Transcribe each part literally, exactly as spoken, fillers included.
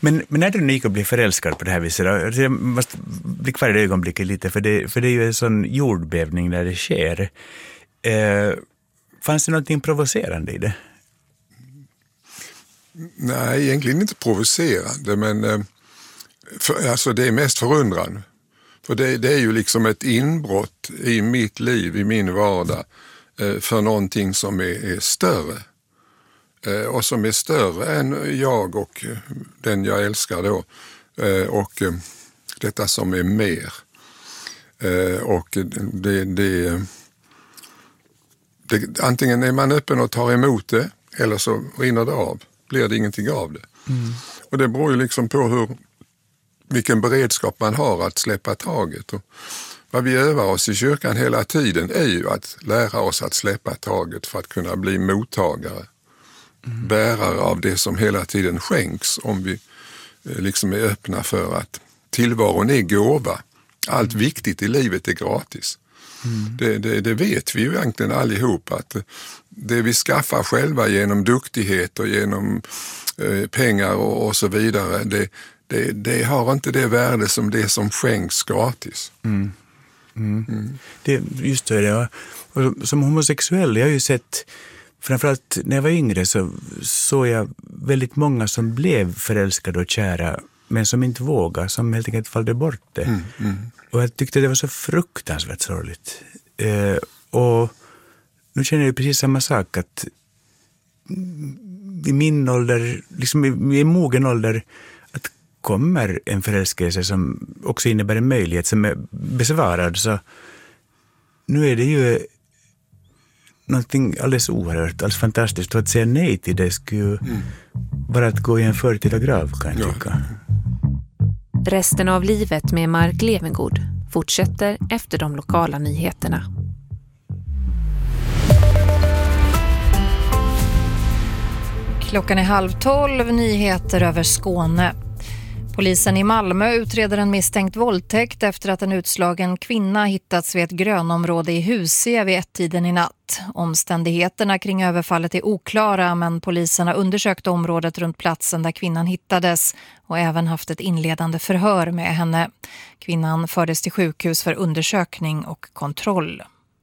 Men, men när du gick och blev förälskad på det här viset, då, jag måste bli kvar i det ögonblicket lite, för det, för det är ju en sån jordbävning där det sker. Eh, fanns det någonting provocerande i det? Nej, egentligen inte provocerande, men eh, för, alltså det är mest förundrande. För det, det är ju liksom ett inbrott i mitt liv, i min vardag, eh, för någonting som är, är större. Eh, och som är större än jag och den jag älskar då. Eh, och eh, detta som är mer. Eh, och det, det, det, antingen är man öppen och tar emot det, eller så rinner det av. Blir det ingenting av det. Mm. Och det beror ju liksom på hur, vilken beredskap man har att släppa taget. Och vad vi övar oss i kyrkan hela tiden är ju att lära oss att släppa taget för att kunna bli mottagare. Mm. Bärare av det som hela tiden skänks, om vi liksom är öppna för att tillvaron är gåva. Allt mm. viktigt i livet är gratis. Mm. Det, det, det vet vi ju egentligen allihop, att det vi skaffar själva genom duktighet och genom eh, pengar och, och så vidare, det, det, det har inte det värde som det som skänks gratis. Mm. Mm. Mm. Det, just det, ja. Och som homosexuell, jag har ju sett, framförallt när jag var yngre så såg jag väldigt många som blev förälskade och kära, men som inte vågade, som helt enkelt fallde bort det. Mm, mm. Och jag tyckte det var så fruktansvärt sorgligt. Eh, och nu känner jag precis samma sak, att i min ålder, liksom i, i mogen ålder, att kommer en förälskelse som också innebär en möjlighet som är besvarad, så nu är det ju någonting alldeles oerhört, alldeles fantastiskt. Och att säga nej till det skulle ju mm. vara att gå i en förtida grav, kan jag tycka. Resten av livet med Mark Levengood fortsätter efter de lokala nyheterna. Klockan är halv tolv, nyheter över Skåne. Polisen i Malmö utreder en misstänkt våldtäkt efter att en utslagen kvinna hittats vid ett grönområde i Husie vid ett-tiden i natt. Omständigheterna kring överfallet är oklara, men polisen har undersökt området runt platsen där kvinnan hittades och även haft ett inledande förhör med henne. Kvinnan fördes till sjukhus för undersökning och kontroll.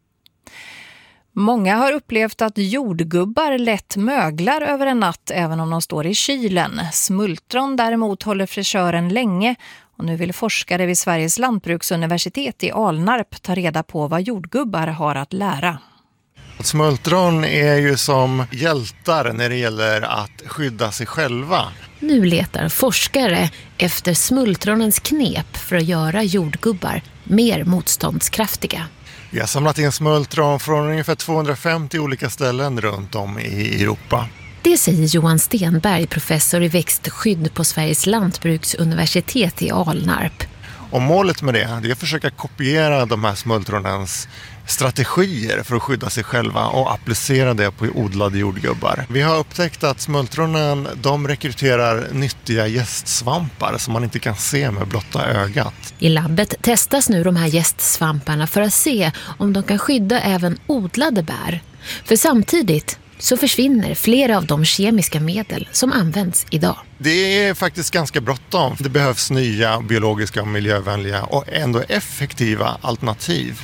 Många har upplevt att jordgubbar lätt möglar över en natt även om de står i kylen. Smultron däremot håller fräschören länge, och nu vill forskare vid Sveriges lantbruksuniversitet i Alnarp ta reda på vad jordgubbar har att lära. Smultron är ju som hjältar när det gäller att skydda sig själva. Nu letar forskare efter smultronens knep för att göra jordgubbar mer motståndskraftiga. Vi har samlat in smultron från ungefär tvåhundrafemtio olika ställen runt om i Europa. Det säger Johan Stenberg, professor i växtskydd på Sveriges lantbruksuniversitet i Alnarp. Och målet med det är att försöka kopiera de här smultronens strategier för att skydda sig själva och applicera det på odlade jordgubbar. Vi har upptäckt att smultronen, de rekryterar nyttiga gästsvampar som man inte kan se med blotta ögat. I labbet testas nu de här gästsvamparna för att se om de kan skydda även odlade bär. För samtidigt så försvinner flera av de kemiska medel som används idag. Det är faktiskt ganska bråttom. Det behövs nya biologiska och miljövänliga och ändå effektiva alternativ.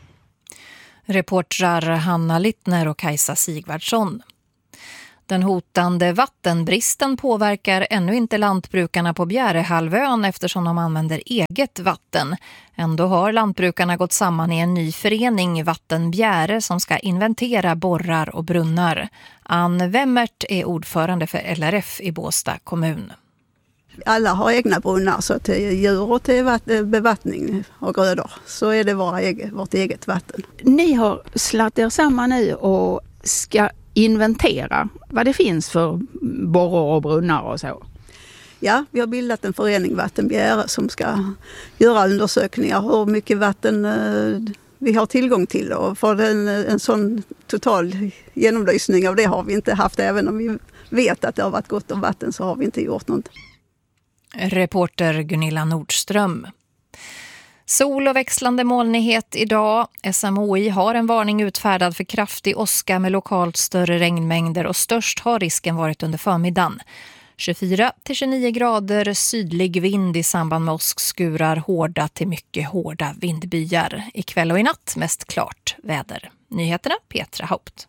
Reportrar Hanna Littner och Kajsa Sigvardsson. Den hotande vattenbristen påverkar ännu inte lantbrukarna på Bjärehalvön eftersom de använder eget vatten. Ändå har lantbrukarna gått samman i en ny förening, Vatten Bjäre, som ska inventera borrar och brunnar. Ann Wemmert är ordförande för L R F i Båstad kommun. Alla har egna brunnar, så till djur och till bevattning och grödor så är det våra eget, vårt eget vatten. Ni har slatt er samman nu och ska inventera vad det finns för borrar och brunnar och så. Ja, vi har bildat en förening, Vatten Bjäre, som ska göra undersökningar hur mycket vatten vi har tillgång till. Och för en, en sån total genomlysning av det har vi inte haft, även om vi vet att det har varit gott om vatten så har vi inte gjort något. Reporter Gunilla Nordström. Sol och växlande molnighet idag. S M H I har en varning utfärdad för kraftig åska med lokalt större regnmängder och störst har risken varit under förmiddagen. tjugofyra till tjugonio grader, sydlig vind i samband med åskskurar, hårda till mycket hårda vindbyar. Ikväll och i natt mest klart väder. Nyheterna Petra Haupt.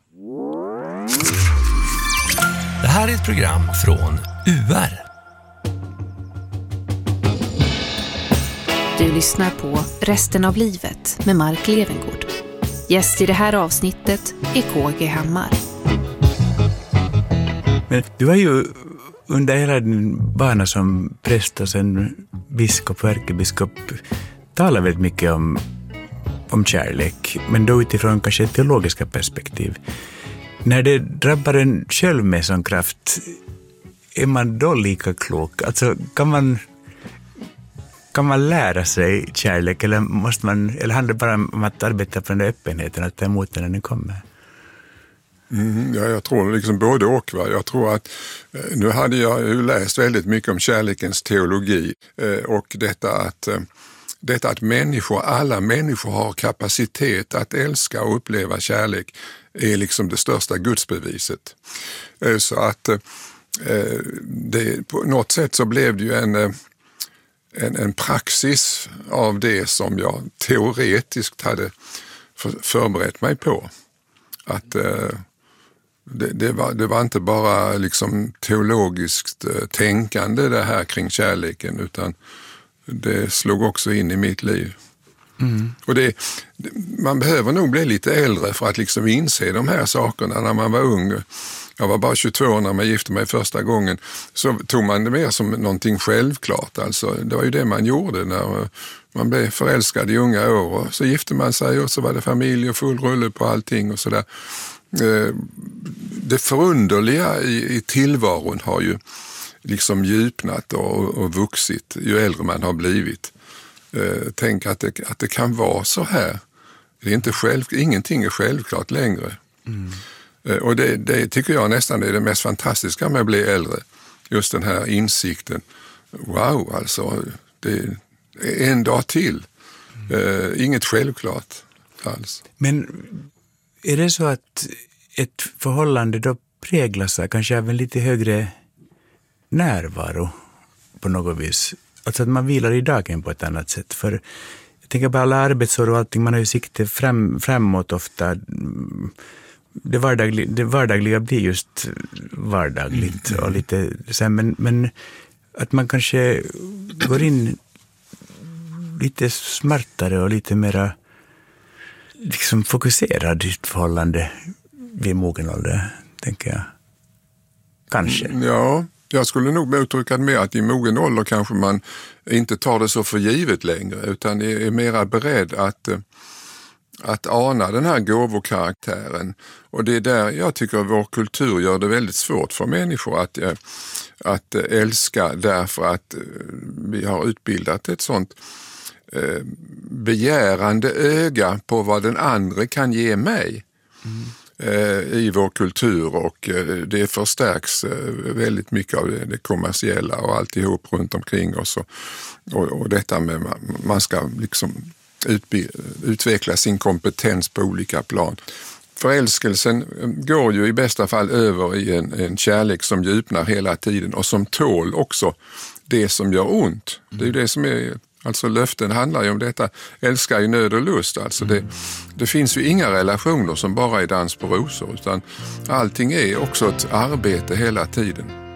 Det här är ett program från U R. Du lyssnar på Resten av livet med Mark Levengood. Gäst i det här avsnittet är K G Hammar. Men du har ju under hela din bana som präst och sen biskop och ärkebiskop talat väldigt mycket om, om kärlek, men då utifrån kanske teologiska perspektiv. När det drabbar en själv med sån kraft, är man då lika klok? Alltså kan man, kan man lära sig kärlek, eller, måste man, eller handlar det bara om att arbeta på den där öppenheten, att ta emot den när den kommer? Mm, ja, jag tror liksom både och. Va? Jag tror att, nu hade jag ju läst väldigt mycket om kärlekens teologi eh, och detta att, eh, detta att människor, alla människor har kapacitet att älska och uppleva kärlek är liksom det största gudsbeviset. Eh, så att eh, det, på något sätt så blev det ju en, en, en praxis av det som jag teoretiskt hade för, förberett mig på. Att eh, Det, det, var, det var inte bara liksom teologiskt tänkande det här kring kärleken, utan det slog också in i mitt liv. Mm. Och det, man behöver nog bli lite äldre för att liksom inse de här sakerna. När man var ung, jag var bara tjugotvå år när man gifte mig första gången, så tog man det mer som någonting självklart. Alltså, det var ju det man gjorde när man blev förälskad i unga år. Och så gifte man sig och så var det familj och full rulle på allting och sådär. Det förunderliga i, i tillvaron har ju liksom djupnat och, och vuxit ju äldre man har blivit. Tänk att det, att det kan vara så här. Det är inte själv, ingenting är självklart längre. Mm. Och det, det tycker jag nästan är det mest fantastiska med att bli äldre. Just den här insikten. Wow, alltså det är en dag till. Mm. Inget självklart alls. Men är det så att ett förhållande då präglas av kanske av en lite högre närvaro på något vis? Alltså att man vilar i dagen på ett annat sätt. För jag tänker på alla arbetsår och allting, man har ju sikte fram, framåt ofta. Det vardagliga, det vardagliga blir just vardagligt och lite så här, men, men att man kanske går in lite smartare och lite mera liksom fokuserad i ett förhållande vid mogen ålder, tänker jag. Kanske. Ja, jag skulle nog uttrycka med att i mogen ålder kanske man inte tar det så för givet längre, utan är mera beredd att, att ana den här gåvokaraktären. Och det är där jag tycker att vår kultur gör det väldigt svårt för människor att, att älska, därför att vi har utbildat ett sånt begärande öga på vad den andra kan ge mig mm. eh, i vår kultur, och eh, det förstärks eh, väldigt mycket av det, det kommersiella och alltihop runt omkring oss, och, och, och detta med man ska liksom utbi- utveckla sin kompetens på olika plan. Förälskelsen går ju i bästa fall över i en, en kärlek som djupnar hela tiden och som tål också det som gör ont. Det är ju det som är, alltså löften handlar ju om detta, älskar i nöd och lust. Alltså det, det finns ju inga relationer som bara är dans på rosor, utan allting är också ett arbete hela tiden.